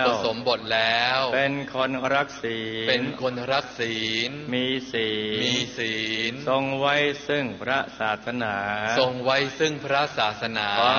อุปสมบทแล้วเป็นคนรักศีลเป็นคนรักศีลมีศีลทรงไว้ซึ่งพระศาสนาทรงไว้ซึ่งพระศาสนา